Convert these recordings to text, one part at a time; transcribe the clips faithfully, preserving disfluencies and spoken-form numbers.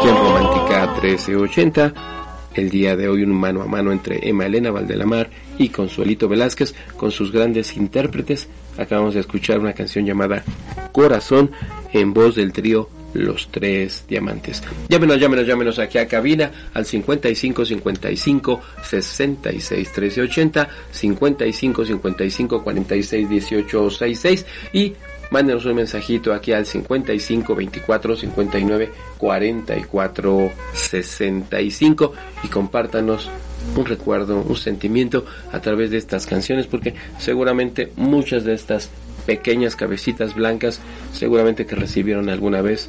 Aquí en Romántica trece ochenta, el día de hoy un mano a mano entre Emma Elena Valdelamar y Consuelito Velázquez con sus grandes intérpretes. Acabamos de escuchar una canción llamada Corazón en voz del trío Los Tres Diamantes. Llámenos, llámenos, llámenos aquí a cabina al cincuenta y cinco cincuenta y cinco sesenta y seis trece ochenta, cincuenta y cinco cincuenta y cinco cuarenta y seis dieciocho sesenta y seis y mándenos un mensajito aquí al cincuenta y cinco veinticuatro cincuenta y nueve cuarenta y cuatro sesenta y cinco y compártanos un recuerdo, un sentimiento a través de estas canciones, porque seguramente muchas de estas pequeñas cabecitas blancas seguramente que recibieron alguna vez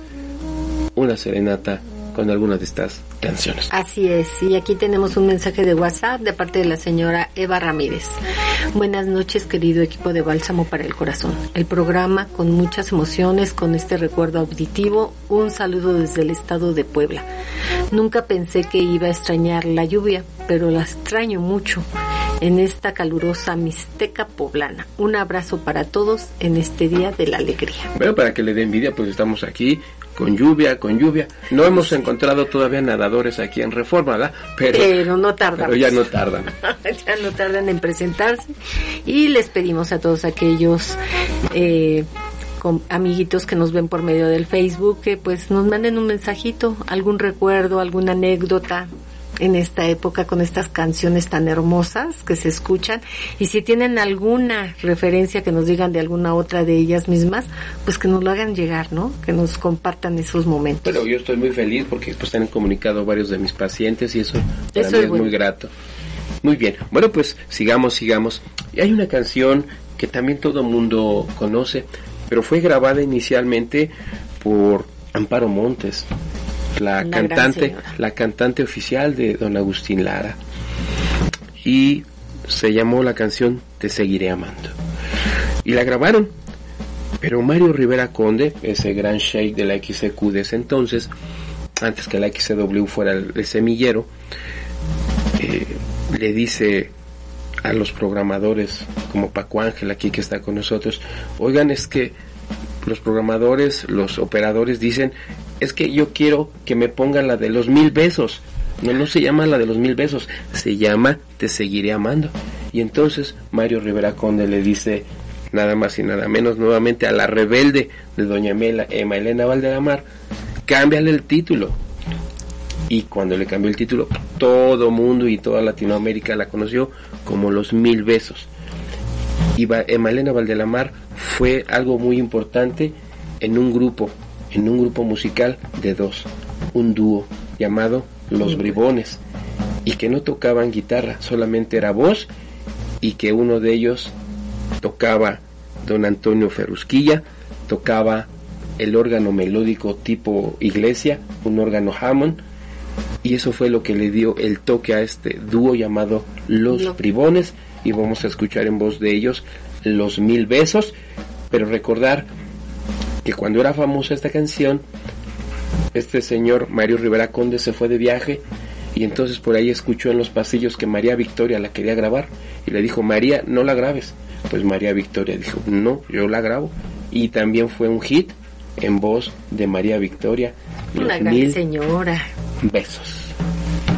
una serenata con alguna de estas canciones. Así es, y aquí tenemos un mensaje de WhatsApp de parte de la señora Eva Ramírez. Buenas noches, querido equipo de Bálsamo para el Corazón. El programa con muchas emociones, con este recuerdo auditivo. Un saludo desde el estado de Puebla. Nunca pensé que iba a extrañar la lluvia, pero la extraño mucho en esta calurosa Mixteca poblana. Un abrazo para todos en este día de la alegría. Bueno, para que le dé envidia, pues estamos aquí con lluvia, con lluvia. No hemos encontrado todavía nadadores aquí en Reforma, ¿verdad? Pero, pero no tardan. Pero ya no tardan. Ya no tardan en presentarse. Y les pedimos a todos aquellos eh, con amiguitos que nos ven por medio del Facebook que pues nos manden un mensajito, algún recuerdo, alguna anécdota en esta época con estas canciones tan hermosas que se escuchan, y si tienen alguna referencia que nos digan de alguna otra de ellas mismas, pues que nos lo hagan llegar, ¿no? Que nos compartan esos momentos. Pero yo estoy muy feliz porque pues han comunicado varios de mis pacientes y eso para eso mí es, es bueno. muy grato. Muy bien, bueno pues sigamos, sigamos. Y hay una canción que también todo el mundo conoce, pero fue grabada inicialmente por Amparo Montes, la Una cantante, la cantante oficial de don Agustín Lara, y se llamó la canción Te Seguiré Amando, y la grabaron, pero Mario Rivera Conde, ese gran sheik de la X C Q de ese entonces, antes que la X C W fuera el, el semillero, eh, le dice a los programadores como Paco Ángel aquí que está con nosotros, oigan, es que los programadores, los operadores dicen, es que yo quiero que me pongan la de los mil besos. No, no se llama la de los mil besos, se llama Te Seguiré Amando. Y entonces Mario Rivera Conde le dice nada más y nada menos nuevamente a la rebelde de doña Emela, Emma Elena Valdelamar, cámbiale el título. Y cuando le cambió el título, todo mundo y toda Latinoamérica la conoció como Los Mil Besos. Y Emma Elena Valdelamar fue algo muy importante en un grupo, en un grupo musical de dos, un dúo llamado Los Bribones, y que no tocaban guitarra, solamente era voz, y que uno de ellos tocaba don Antonio Ferrusquilla, tocaba el órgano melódico tipo iglesia, un órgano Hammond, y eso fue lo que le dio el toque a este dúo llamado Los no. Bribones, y vamos a escuchar en voz de ellos Los Mil Besos, pero recordar que cuando era famosa esta canción, este señor Mario Rivera Conde se fue de viaje y entonces por ahí escuchó en los pasillos que María Victoria la quería grabar y le dijo, María, no la grabes. Pues María Victoria dijo, no, yo la grabo, y también fue un hit en voz de María Victoria, Los Una gran Mil señora. Besos.